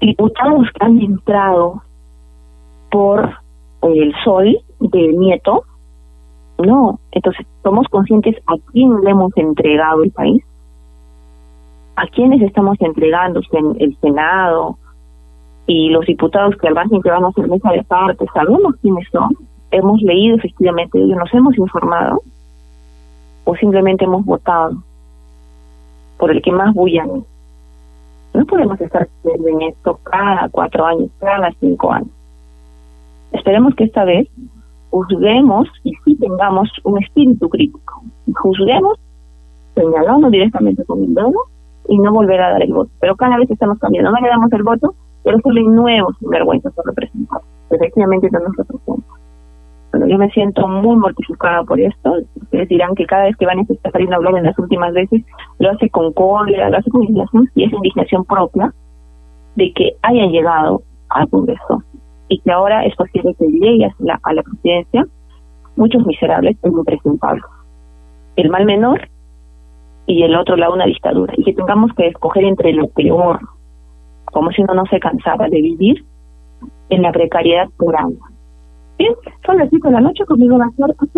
diputados que han entrado por el sol del nieto, no. Entonces, somos conscientes a quién le hemos entregado el país, a quiénes estamos entregando el Senado y los diputados que al margen que vamos a hacer mesa de parte, sabemos quiénes son, hemos leído efectivamente ellos, nos hemos informado, o simplemente hemos votado por el que más bulla. No podemos estar en esto cada 4 años, cada 5 años. Esperemos que esta vez juzguemos y sí tengamos un espíritu crítico. Juzguemos señalando directamente con el dedo y no volver a dar el voto. Pero cada vez estamos cambiando. No le damos el voto, pero salen nuevos sinvergüenzas por representar. Efectivamente no nos representan. Bueno, yo me siento muy mortificada por esto. Ustedes dirán que cada vez que Vanessa está saliendo a hablar en las últimas veces, lo hace con cólera, lo hace con indignación, y es indignación propia de que hayan llegado al Congreso y que ahora es posible que llegue a la presidencia muchos miserables e impresentables. El mal menor y el otro lado una dictadura, y que tengamos que escoger entre lo peor, como si uno no se cansara de vivir en la precariedad por años. Bien, son las 5 de la noche, conmigo va a ser